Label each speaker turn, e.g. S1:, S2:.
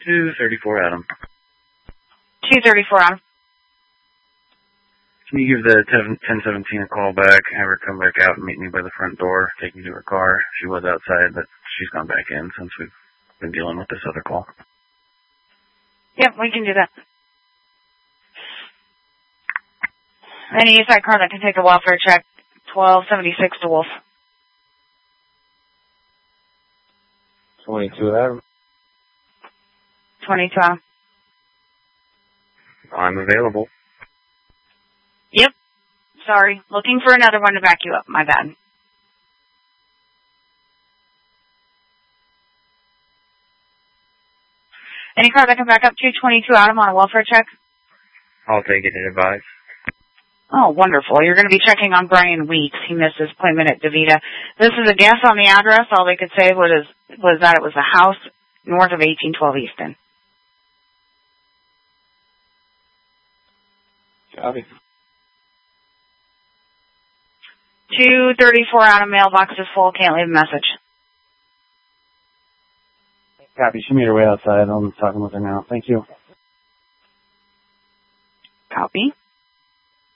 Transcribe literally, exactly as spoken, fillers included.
S1: two thirty-four Adam.
S2: two thirty-four Adam.
S1: Can you give the ten seventeen a call back, have her come back out and meet me by the front door, take me to her car? She was outside, but she's gone back in since we've been dealing with this other call.
S2: Yep, we can do that. Any use that car that can take a welfare check, twelve seventy-six to Wolf.
S3: twenty-two Adam.
S2: twenty-two Adam.
S1: I'm available.
S2: Yep. Sorry. Looking for another one to back you up. My bad. Any car that can back up two twenty-two Adam on a welfare check?
S1: I'll take it and advise.
S2: Oh, wonderful. You're going to be checking on Brian Weeks. He missed his appointment at DeVita. This is a guess on the address. All they could say was, was that it was a house north of eighteen twelve Easton.
S3: Copy.
S2: two thirty-four Adam, mailbox is full. Can't leave a message.
S3: Copy. She made her way outside. I'm talking with her now. Thank you.
S2: Copy.